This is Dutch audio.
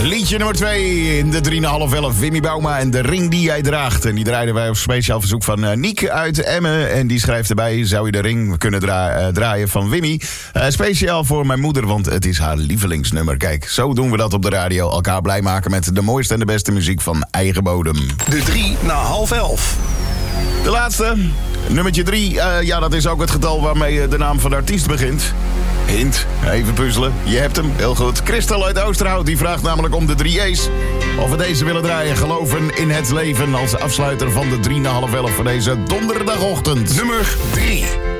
Liedje nummer 2 in de 3,5 Wimmy Bouma en de ring die jij draagt. En die draaiden wij op speciaal verzoek van Niek uit Emmen. En die schrijft erbij, zou je de ring kunnen draaien van Wimmy? Speciaal voor mijn moeder, want het is haar lievelingsnummer. Kijk, zo doen we dat op de radio. Elkaar blij maken met de mooiste en de beste muziek van eigen bodem. De 3:30. De laatste, nummertje 3. Ja, dat is ook het getal waarmee de naam van de artiest begint. Hint, even puzzelen. Je hebt hem, heel goed. Christel uit Oosterhout, die vraagt namelijk om de 3 E's. Of we deze willen draaien. Geloven in het leven als afsluiter van de 3:30 voor deze donderdagochtend. Nummer 3.